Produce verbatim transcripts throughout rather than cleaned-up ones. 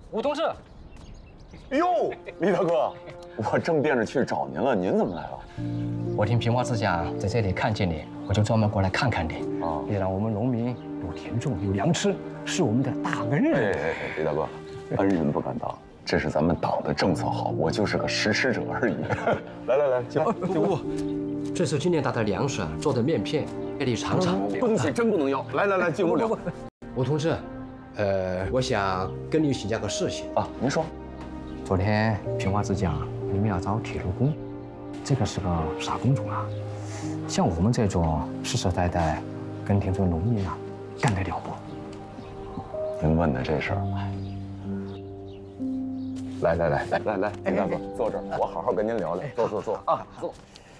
吴同志。 哟，李大哥，我正惦着去找您了，您怎么来了？ 我听平娃子讲在这里看见你，我就专门过来看看你。啊，你让我们农民有田种，有粮吃，是我们的大恩人。 哎哎哎，李大哥，恩人不敢当，这是咱们党的政策好，我就是个实施者而已。来来来，进来。 不不不，这是今年打的粮食做的面片，给你尝尝。 东西真不能要。来来来，进屋聊。 吴同志，呃，我想跟你请教个事情啊，您说。 昨天平娃子讲你们要招铁路工，这个是个啥工种啊？像我们这种世世代代耕田做农民啊，干得了不？ 您问的这事儿，来来来来来来，李大哥坐这儿，我好好跟您聊聊。坐坐坐啊，坐。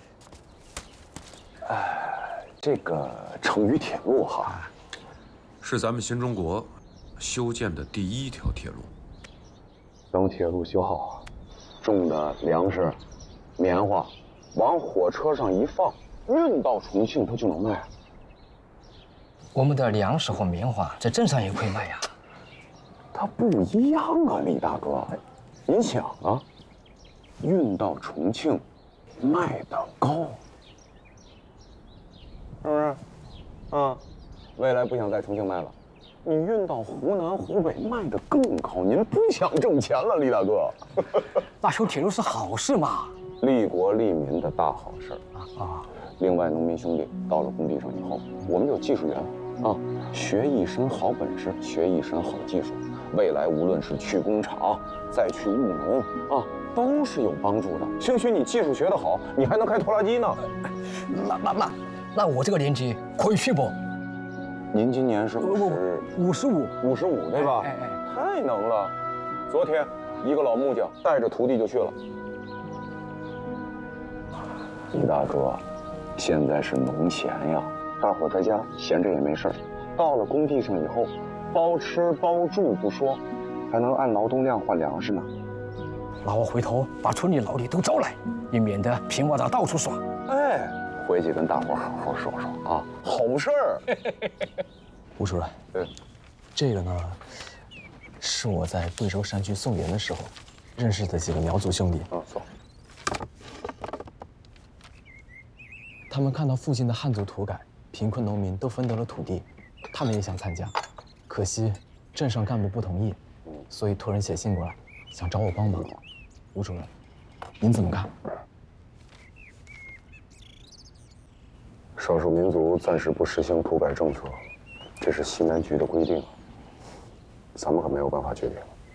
哎，这个成渝铁路哈， 是咱们新中国修建的第一条铁路。 等铁路修好，种的粮食、棉花，往火车上一放，运到重庆，它就能卖。 我们的粮食和棉花在镇上也可以卖呀。 它不一样啊，李大哥，您想啊，运到重庆，卖得高，是不是？啊，未来不想在重庆卖了。你运到湖南、湖北卖得更高，您不想挣钱了，李大哥？ 那修铁路是好事嘛， 利国利民的大好事啊啊！另外，农民兄弟到了工地上以后，我们有技术员啊，学一身好本事，学一身好技术，未来无论是去工厂，再去务农啊，都是有帮助的。兴许你技术学得好，你还能开拖拉机呢。 那那那那我这个年纪可以去不？ 您今年是五十五十五， 五十五对吧？哎哎，太能了！昨天一个老木匠带着徒弟就去了。李大哥，现在是农闲呀，大伙在家闲着也没事儿，到了工地上以后，包吃包住不说，还能按劳动量换粮食呢。 那我回头把村里老李都招来，也免得平娃子到处耍。 哎。回去跟大伙好好说说啊，好事儿。 吴主任， 对， 这个呢，是我在贵州山区送盐的时候认识的几个苗族兄弟。 嗯，走。 他们看到附近的汉族土改，贫困农民都分得了土地，他们也想参加，可惜镇上干部不同意，所以托人写信过来，想找我帮忙。吴主任，您怎么看？ 少数民族暂时不实行土改政策，这是西南局的规定，咱们可没有办法决定。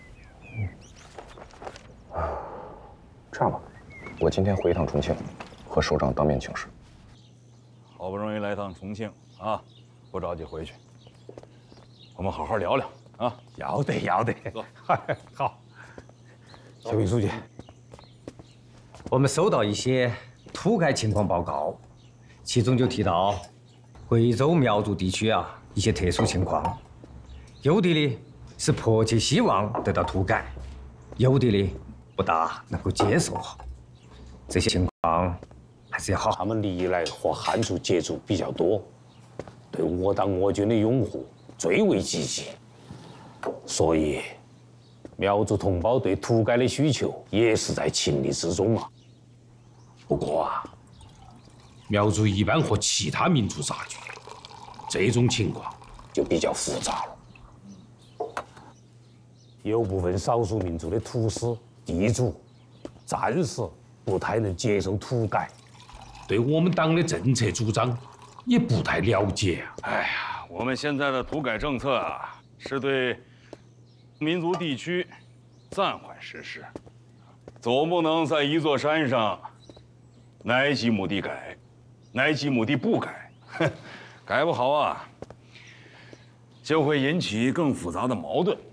嗯，啊，这样吧，我今天回一趟重庆，和首长当面请示。 好不容易来趟重庆啊，不着急回去，我们好好聊聊啊。 要得，要得。 走， 好。徐委书记，我们收到一些土改情况报告。其中就提到贵州苗族地区啊一些特殊情况，有的呢是迫切希望得到土改，有的呢不大能够接受。这些情况还是要好。 他们历来和汉族接触比较多，对我党我军的拥护最为积极，所以苗族同胞对土改的需求也是在情理之中啊。不过啊。 苗族一般和其他民族杂居，这种情况就比较复杂了。有部分少数民族的土司、地主，暂时不太能接受土改， 对我们党的政策主张也不太了解啊。 哎呀，我们现在的土改政策啊，是对民族地区暂缓实施，总不能在一座山上哪几亩地改。哪几亩地不改，哼，改不好啊，就会引起更复杂的矛盾。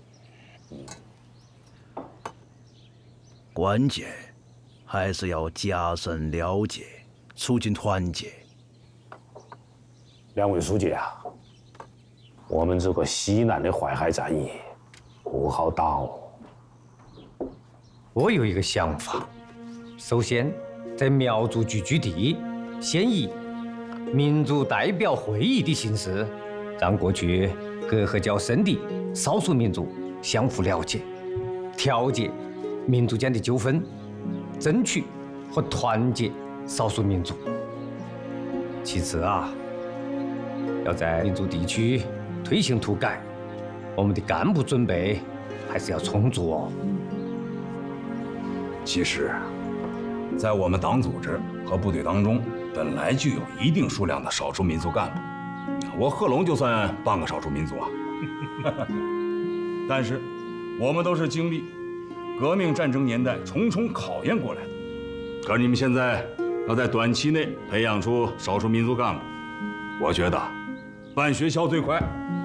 关键还是要加深了解，促进团结。 两位书记啊，我们这个西南的淮海战役不好打哦。 我有一个想法，首先在苗族聚居地。先以民族代表会议的形式，让过去隔阂较深的少数民族相互了解， 调解民族间的纠纷，争取和团结少数民族。其次啊，要在民族地区推行土改，我们的干部准备还是要充足哦。 其实，在我们党组织和部队当中，本来就有一定数量的少数民族干部。我贺龙就算半个少数民族啊。但是，我们都是经历革命战争年代重重考验过来的。可是你们现在要在短期内培养出少数民族干部，我觉得办学校最快。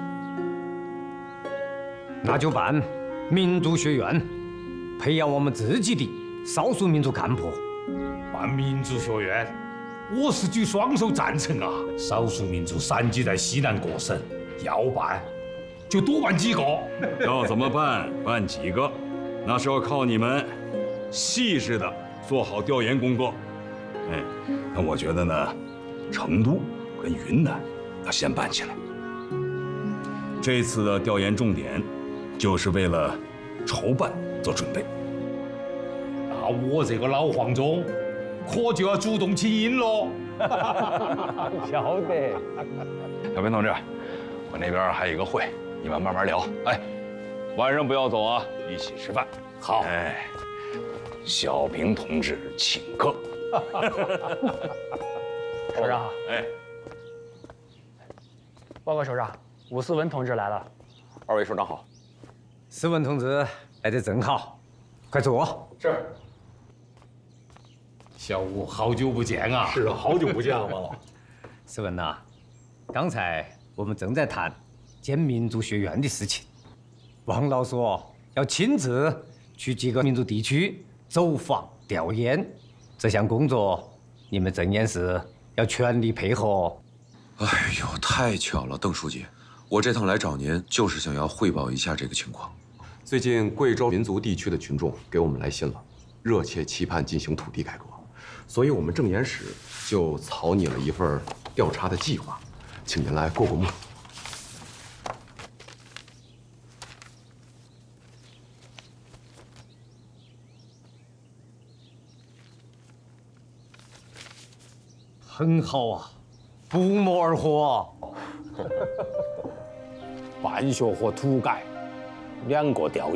那就办民族学院，培养我们自己的少数民族干部。 办民族学院，我是举双手赞成啊！少数民族散居在西南各省，要办就多办几个。 要怎么办？办几个？那是要靠你们细致的做好调研工作。哎，那我觉得呢，成都跟云南要先办起来。这次的调研重点就是为了筹办做准备。 那我这个老黄忠可就要主动请缨喽。 晓得。 小平同志，我那边还有一个会，你们慢慢聊。哎，晚上不要走啊，一起吃饭。 好。 哎，小平同志请客。 首长好。 哎， 报告首长，伍思文同志来了。 二位首长好。 思文同志来得正好，快坐。 是。小吴，好久不见啊！ 是啊，好久不见了，王老。 思文呐，刚才我们正在谈建民族学院的事情，王老说要亲自去几个民族地区走访调研，这项工作你们政研室要全力配合。 哎呦，太巧了，邓书记，我这趟来找您就是想要汇报一下这个情况。 最近贵州民族地区的群众给我们来信了，热切期盼进行土地改革，所以我们政研室就草拟了一份调查的计划，请您来过过目。 很好啊，不谋而合。 办学和土改两个调研。